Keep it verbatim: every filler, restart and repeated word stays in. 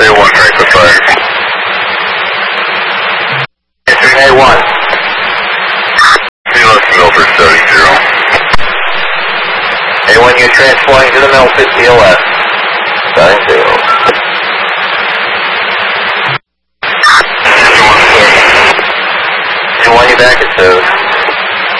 A one, track the fire. three A one. Felix Milford seven zero. A one, you're transporting to the mill, fifty L F. seven zero. A one, you're back at two.